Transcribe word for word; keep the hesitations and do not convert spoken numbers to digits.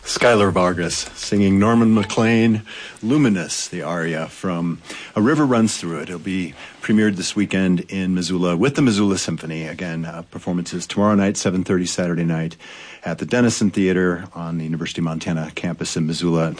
Skylar Vargas singing Norman McLean, Luminous, the aria from A River Runs Through It. It'll be premiered this weekend in Missoula with the Missoula Symphony. Again, uh, performances tomorrow night, seven thirty Saturday night at the Denison Theater on the University of Montana campus in Missoula.